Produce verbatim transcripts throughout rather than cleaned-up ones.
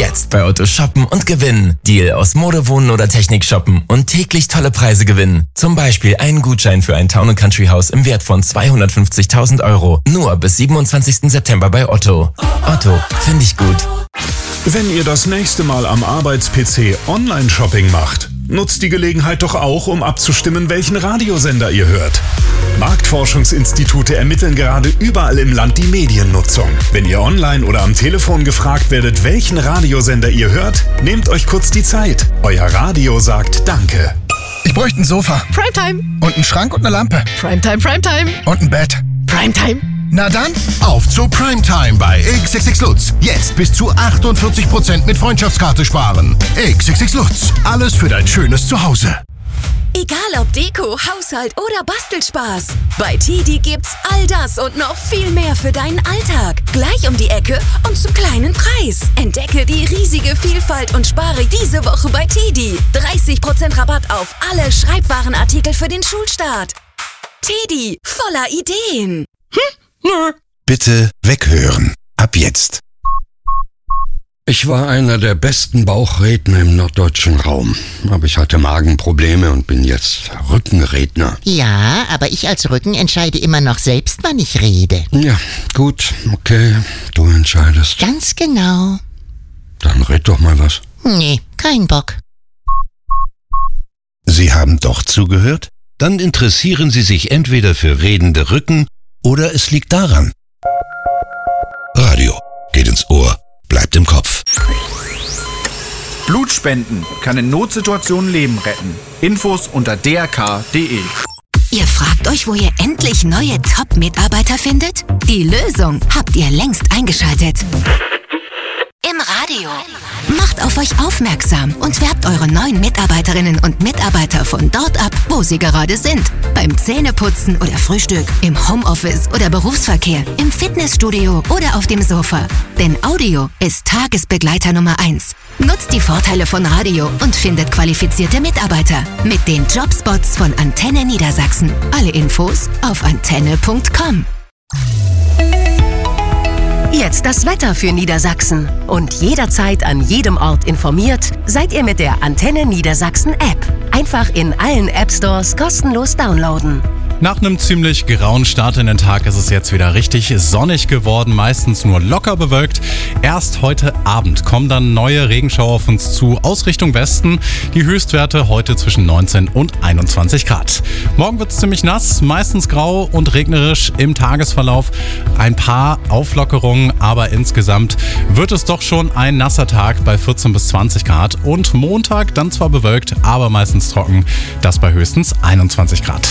Jetzt bei Otto shoppen und gewinnen. Deal aus Mode, Wohnen oder Technik shoppen und täglich tolle Preise gewinnen. Zum Beispiel einen Gutschein für ein Town and Country Haus im Wert von zweihundertfünfzigtausend Euro. Nur bis siebenundzwanzigsten September bei Otto. Otto, finde ich gut. Wenn ihr das nächste Mal am Arbeits-P C Online-Shopping macht, nutzt die Gelegenheit doch auch, um abzustimmen, welchen Radiosender ihr hört. Marktforschungsinstitute ermitteln gerade überall im Land die Mediennutzung. Wenn ihr online oder am Telefon gefragt werdet, welchen Radiosender ihr hört, nehmt euch kurz die Zeit. Euer Radio sagt Danke. Ich bräuchte ein Sofa. Primetime. Und einen Schrank und eine Lampe. Primetime, Primetime. Und ein Bett. Primetime. Na dann, auf zu Primetime bei X X X Lutz. Jetzt bis zu achtundvierzig Prozent mit Freundschaftskarte sparen. X X X Lutz. Alles für dein schönes Zuhause. Egal ob Deko, Haushalt oder Bastelspaß. Bei Tidi gibt's all das und noch viel mehr für deinen Alltag. Gleich um die Ecke und zum kleinen Preis. Entdecke die riesige Vielfalt und spare diese Woche bei Tidi. dreißig Prozent Rabatt auf alle Schreibwarenartikel für den Schulstart. Tidi, voller Ideen. Hm? Nö. Bitte weghören. Ab jetzt. Ich war einer der besten Bauchredner im norddeutschen Raum. Aber ich hatte Magenprobleme und bin jetzt Rückenredner. Ja, aber ich als Rücken entscheide immer noch selbst, wann ich rede. Ja, gut, okay, du entscheidest. Ganz genau. Dann red doch mal was. Nee, kein Bock. Sie haben doch zugehört? Dann interessieren Sie sich entweder für redende Rücken oder es liegt daran. Radio geht ins Ohr, bleibt im Kopf. Blutspenden kann in Notsituationen Leben retten. Infos unter d r k punkt d e. Ihr fragt euch, wo ihr endlich neue Top-Mitarbeiter findet? Die Lösung habt ihr längst eingeschaltet. Im Radio. Macht auf euch aufmerksam und werbt eure neuen Mitarbeiterinnen und Mitarbeiter von dort ab, wo sie gerade sind. Beim Zähneputzen oder Frühstück, im Homeoffice oder Berufsverkehr, im Fitnessstudio oder auf dem Sofa. Denn Audio ist Tagesbegleiter Nummer eins. Nutzt die Vorteile von Radio und findet qualifizierte Mitarbeiter mit den Jobspots von Antenne Niedersachsen. Alle Infos auf antenne punkt com. Jetzt das Wetter für Niedersachsen. Und jederzeit an jedem Ort informiert, seid ihr mit der Antenne Niedersachsen App. Einfach in allen App Stores kostenlos downloaden. Nach einem ziemlich grauen Start in den Tag ist es jetzt wieder richtig sonnig geworden, meistens nur locker bewölkt. Erst heute Abend kommen dann neue Regenschauer auf uns zu aus Richtung Westen. Die Höchstwerte heute zwischen neunzehn und einundzwanzig Grad. Morgen wird es ziemlich nass, meistens grau und regnerisch im Tagesverlauf. Ein paar Auflockerungen, aber insgesamt wird es doch schon ein nasser Tag bei vierzehn bis zwanzig Grad. Und Montag dann zwar bewölkt, aber meistens trocken, das bei höchstens einundzwanzig Grad.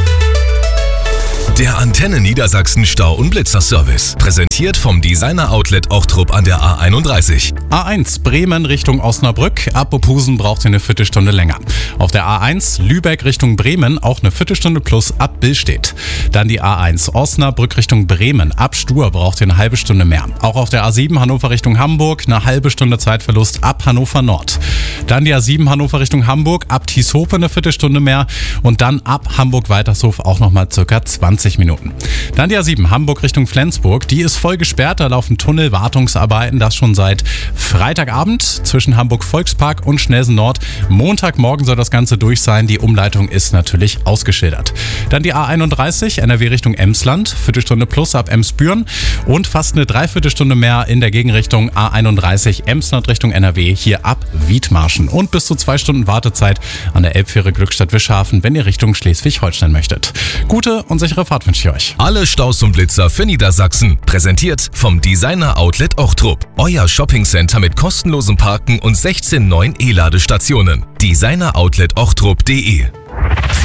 Der Antenne Niedersachsen Stau- und Blitzerservice. Präsentiert vom Designer-Outlet Ochtrup an der A einunddreißig. A eins Bremen Richtung Osnabrück. Ab Opusen braucht ihr eine Viertelstunde länger. Auf der A eins Lübeck Richtung Bremen auch eine Viertelstunde plus ab Billstedt. Dann die A eins Osnabrück Richtung Bremen. Ab Stur braucht ihr eine halbe Stunde mehr. Auch auf der A sieben Hannover Richtung Hamburg eine halbe Stunde Zeitverlust ab Hannover Nord. Dann die A sieben Hannover Richtung Hamburg. Ab Tieshope eine Viertelstunde mehr. Und dann ab Hamburg-Weitershof auch nochmal circa zwanzig Minuten. Dann die A sieben Hamburg Richtung Flensburg. Die ist voll gesperrt, da laufen Tunnelwartungsarbeiten, das schon seit Freitagabend zwischen Hamburg Volkspark und Schnelsen Nord. Montagmorgen soll das Ganze durch sein. Die Umleitung ist natürlich ausgeschildert. Dann die A einunddreißig N R W Richtung Emsland. Viertelstunde plus ab Emsbüren und fast eine Dreiviertelstunde mehr in der Gegenrichtung A einunddreißig Emsland Richtung N R W hier ab Wiedmarschen. Und bis zu zwei Stunden Wartezeit an der Elbfähre Glückstadt-Wischhafen, wenn ihr Richtung Schleswig-Holstein möchtet. Gute und sichere Fahrt wünsche ich euch. Alle Staus und Blitzer für Niedersachsen. Präsentiert vom Designer Outlet Ochtrup. Euer Shoppingcenter mit kostenlosem Parken und sechzehn neuen E-Ladestationen. Designer Outlet Ochtrup punkt de